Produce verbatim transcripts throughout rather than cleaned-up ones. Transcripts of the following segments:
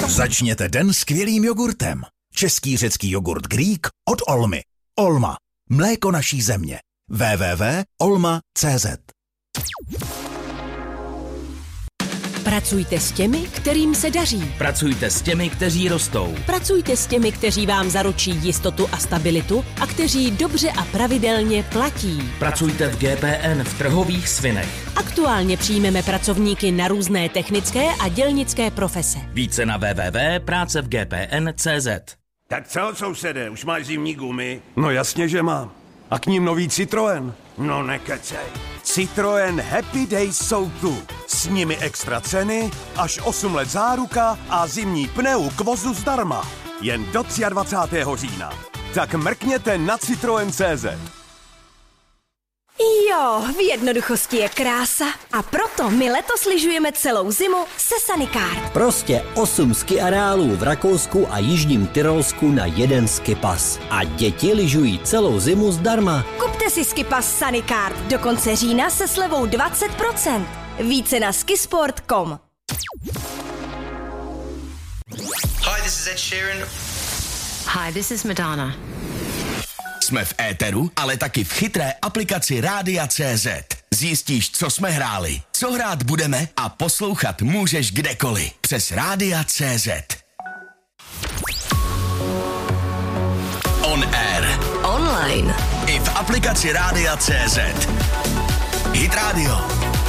Začněte den skvělým jogurtem. Český řecký jogurt Greek od Olmy. Olma. Mléko naší země. w w w tečka olma tečka c z. Pracujte s těmi, kterým se daří. Pracujte s těmi, kteří rostou. Pracujte s těmi, kteří vám zaručí jistotu a stabilitu a kteří dobře a pravidelně platí. Pracujte v G P N v Trhových Svinech. Aktuálně přijmeme pracovníky na různé technické a dělnické profese. Více na w w w tečka práce v g p n tečka c z. Tak co, sousede, už máš zimní gumy? No jasně, že mám. A k ním nový Citroën. No nekecej. Citroën Happy Days jsou tu. S nimi extra ceny, až osm let záruka a zimní pneu k vozu zdarma. Jen do dvacátého třetího října. Tak mrkněte na Citroën tečka cé zet. Jo, v jednoduchosti je krása a proto my letos lyžujeme celou zimu se Sanikart. Prostě osm ski areálů v Rakousku a Jižním Tyrolsku na jeden skipas. A děti lyžují celou zimu zdarma. Kupte si skipas Sanikart do konce října se slevou dvacet procent. Více na skisport tečka com. Hi, this is Ed Sheeran. Hi, this is Madonna. Jsme v éteru, ale taky v chytré aplikaci Rádia tečka cé zet. Zjistíš, co jsme hráli, co hrát budeme a poslouchat můžeš kdekoliv přes Rádia tečka cé zet. On air. Online. I v aplikaci Rádia tečka cé zet. Hit Radio.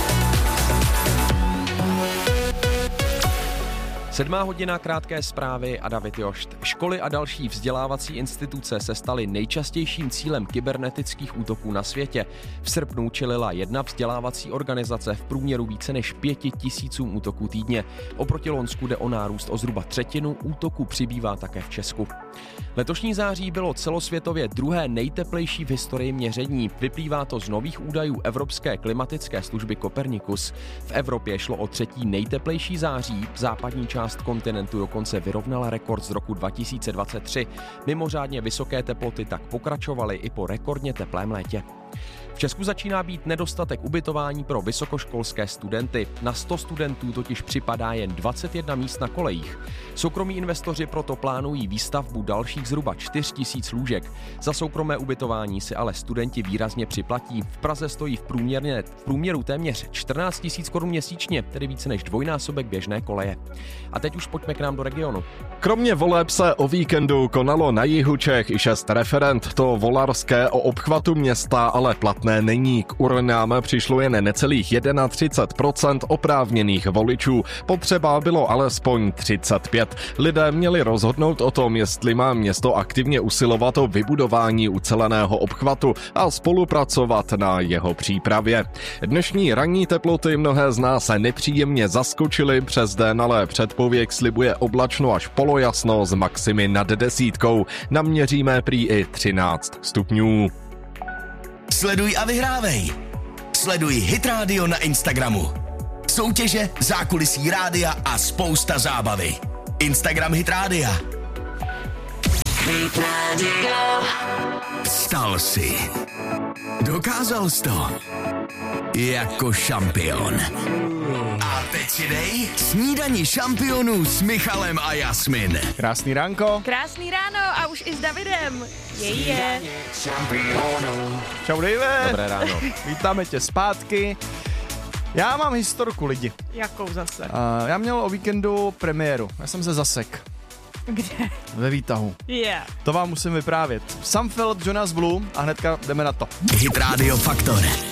Sedmá hodina, krátké zprávy a David Jošt. Školy a další vzdělávací instituce se staly nejčastějším cílem kybernetických útoků na světě. V srpnu čelila jedna vzdělávací organizace v průměru více než pěti tisícům útoků týdně. Oproti loňsku jde o nárůst o zhruba třetinu, útoků přibývá také v Česku. Letošní září bylo celosvětově druhé nejteplejší v historii měření. Vyplývá to z nových údajů Evropské klimatické služby Copernicus. V Evropě šlo o třetí nejteplejší září, západní část kontinentu dokonce vyrovnala rekord z roku dva tisíce dvacet tři. Mimořádně vysoké teploty tak pokračovaly i po rekordně teplém létě. V Česku začíná být nedostatek ubytování pro vysokoškolské studenty. Na sto studentů totiž připadá jen dvacet jedna míst na kolejích. Soukromí investoři proto plánují výstavbu dalších zhruba čtyři tisíce lůžek. Za soukromé ubytování si ale studenti výrazně připlatí. V Praze stojí v, průměrně, v průměru téměř čtrnáct tisíc korun měsíčně, tedy více než dvojnásobek běžné koleje. A teď už pojďme k nám do regionu. Kromě voleb se o víkendu konalo na jihu Čech i šest referend. To volarské o obchvatu města ale platné není. K urnám přišlo jen necelých třicet jedna procent oprávněných voličů. Potřeba bylo alespoň třicet pět. Lidé měli rozhodnout o tom, jestli má město aktivně usilovat o vybudování uceleného obchvatu a spolupracovat na jeho přípravě. Dnešní ranní teploty mnohé z nás nepříjemně zaskočily přes den, ale předpověď slibuje oblačno až polojasno s maximy nad desítkou. Naměříme prý i třináct stupňů. Sleduj a vyhrávej. Sleduj Hit Radio na Instagramu. Soutěže, zákulisí rádia a spousta zábavy. Instagram Hit Rádia. Hit Radio. Vstal si. Dokázal jsi to. Jako šampion. A teď si dej snídani šampionů s Michalem a Jasmin. Krásný ránko. Krásný ráno a už i s Davidem. Jeje. Čau, Dave. Dobré ráno. Vítáme tě zpátky. Já mám historku, lidi. Jakou zase? Uh, já měl o víkendu premiéru. Já jsem se zasek. Kde? Ve výtahu. Yeah. To vám musím vyprávět. Sam Feld, Jonas Blue a hnedka jdeme na to. Hit Radio Faktor.